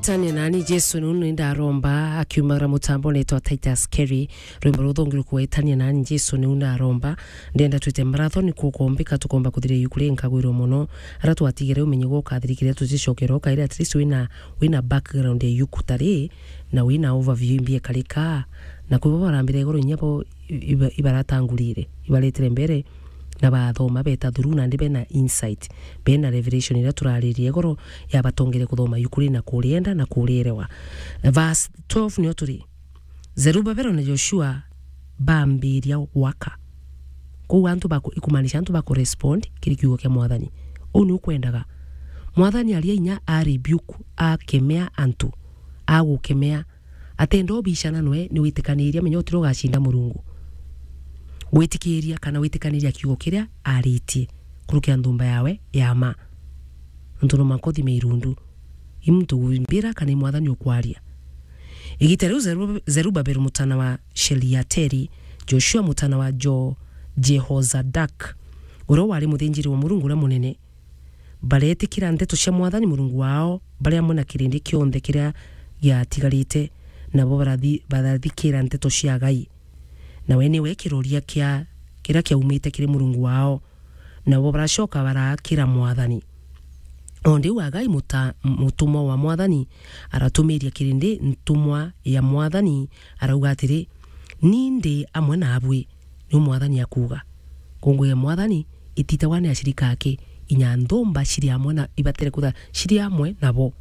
Wetania nani Jesu nunu ndaromba akiumara mutambo neto Titus Kerry rwimbo ruthongiru kuwetania nani Jesu nunu ndaromba ndenda twite marathon kukombika tukomba kuthire yukule nkagwiro muno ara twatigire umenye gokathirikire tuzicokero kaira at least wina background ya yukutari na wina overview imbie kalika na kubarambire igoro nyabo ibaratangurire ibaletire mbere na bathoma beta thuruna ndibe na insight bena revelation ira turaririe igoro ya batongere kuthoma yukuri na kurienda na kurirewa verse 12 ni oturi Zerubabel na Joshua bambiria waka ko antu bako ikumanisha antu bako respond kiri kiugo kya mwathani unu kwendaga mwathani alia inya a rebuke a kemea antu a gukemea atendo bishana noe ni witikaniria menyotiro gashinda murungu wetikiria kana wetikaniria kiugo kiria aritie kurukia ndumba yawe yama ntuno makothi meirundu imtu gumbira kana mwathani okwaria igitero Zerubabel mutana wa Sheliateri Joshua mutana wa Jehozadak uro wari muthinjiri wa murungu ra munene baretikira ndeto cia mwathani murungu wao baria mona kirindi kionthe kiria yatigarite nabo barathikira ndeto cia Ngai na weni wekiroria kira umite kiri murungu wao nabo baracoka barakira mwathani onde wa Ngai mutumwa wa mwathani aratumiria kirindi ntumwa ya mwathani arauga atiri ninde amwe nabwe ni mwathani akuga kongo ya mwathani ititawane ashirika ake inya ndomba shiri amwe na ibatere kutha shiri amwe nabo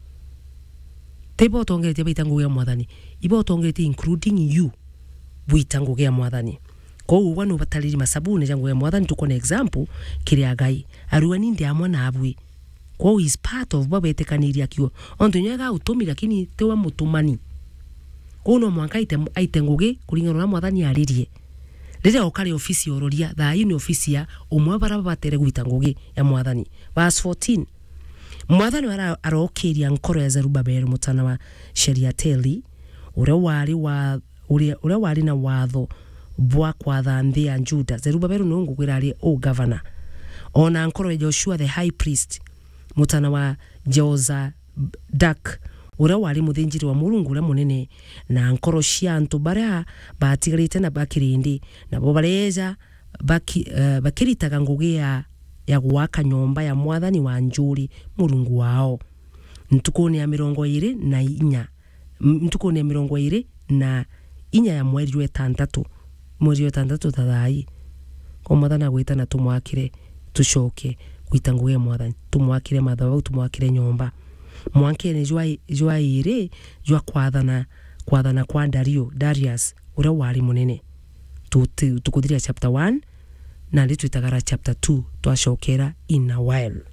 tebo tongete bitango ya mwathani ibo tongete including you buitango ya mwathani ko wanu bataliri masabune jango ya mwathani tukona example kiri Ngai aruwa ninde amwe nabwe ko is part of babetekaniria kiyo ondonyaga utomi lakini tewa mutumani ko no mwanka aitengoge kuringana na mwathani aririe rira okari ofisi ororia tha ini ofisi ya umwe barabatere guitangoge ya mwathani verse 14 mwathani arokiria nkoro ya Zerubabel mutana wa Sheliateli ure wari na watho bwa kwatha nthi ya Juda Zerubabel no ngugwira ari o governor ona nkoro ya Joshua the high priest mutana wa Jehozadak ure wari muthinjiri wa murungu ura munene na nkoro cia antu baria batigarite na bakirindi na bo bareja bakiritaga ngugi ya gwaka nyomba ya mwathani wa njuri murungu wao ntukoni ya 24 ntukoni ya 24 ya mweri wa 6 tathai ko mwathani agwita na tumwakire tucoke gwita ngugi ya mwathani tumwakire mathabu tumwakire nyomba mwanke ni jwa ire jwa kwathana kwa Darius ura wari munene tukuthiria chapter 1 na litwitagara chapter 2 twacokera in a while.